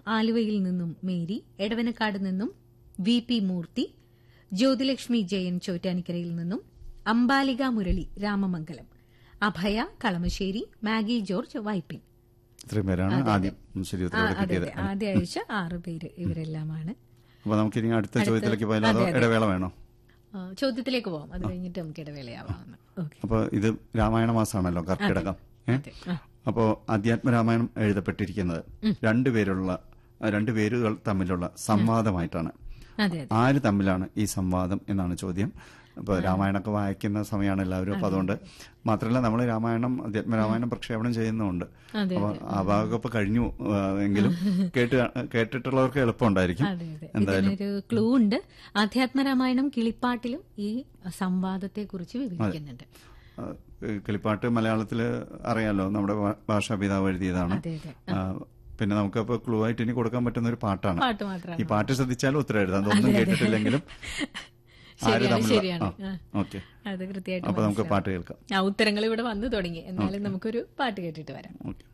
ആലുവയിൽ നിന്നും മേരി, എടവനക്കാട് നിന്നും VP മൂർത്തി, ജ്യോതിലക്ഷ്മി ജയൻ ചോറ്റാനിക്കരയിൽ നിന്നും, അംബാലിക മുരളി രാമമംഗലം, അഭയ കളമശ്ശേരി, മാഗി ജോർജ് വൈപ്പിൻ. ഇത്രയും പേരാണ് ആദ്യം കിട്ടിയത്. ആദ്യ ആഴ്ച 6 പേര് ഇവരെല്ലാമാണ്. അപ്പൊ നമുക്ക് ഇനി അടുത്ത ചോദ്യത്തിലേക്ക് പോയാലോ, അതോ ഇടവേള വേണോ? ചോദ്യത്തിലേക്ക് പോവാം, അത് കഴിഞ്ഞിട്ട് നമുക്ക് ഇടവേളയാവാം. അപ്പൊ ഇത് രാമായണ മാസമാണല്ലോ, കർക്കിടകം. അപ്പോ അധ്യാത്മരാമായണം എഴുതപ്പെട്ടിരിക്കുന്നത് രണ്ട് പേരുകൾ തമ്മിലുള്ള സംവാദമായിട്ടാണ്. ആര് തമ്മിലാണ് ഈ സംവാദം എന്നാണ് ചോദ്യം. ഇപ്പൊ രാമായണമൊക്കെ വായിക്കുന്ന സമയമാണ് എല്ലാവരും. അപ്പൊ അതുകൊണ്ട് മാത്രമല്ല, നമ്മൾ അധ്യാത്മരാമായണം പ്രക്ഷേപണം ചെയ്യുന്നുണ്ട്. അപ്പൊ ആ ഭാഗമൊക്കെ കഴിഞ്ഞു എങ്കിലും കേട്ടിട്ടുള്ളവർക്ക് എളുപ്പമുണ്ടായിരിക്കും. എന്തായാലും ഒരു ക്ലൂ ഉണ്ട്. അധ്യാത്മരാമായണം കിളിപ്പാട്ടിലും ഈ സംവാദത്തെ കുറിച്ച് വിവരിക്കുന്നുണ്ട്. കിളിപ്പാട്ട് മലയാളത്തില് അറിയാലോ, നമ്മുടെ ഭാഷാപിതാവ് എഴുതിയതാണ്. പിന്നെ നമുക്കപ്പോ ക്ലൂ ആയിട്ട് ഇനി കൊടുക്കാൻ പറ്റുന്ന ഒരു പാട്ടാണ്. ഈ പാട്ട് ശ്രദ്ധിച്ചാലും ഉത്തരം എഴുതാം, ഒന്നും കേട്ടിട്ടില്ലെങ്കിലും. ഓക്കെ, അപ്പൊ നമുക്ക് പാട്ട് കേൾക്കാം. ഉത്തരങ്ങൾ ഇവിടെ വന്നു തുടങ്ങി. എന്നാലും നമുക്കൊരു പാട്ട് കേട്ടിട്ട് വരാം.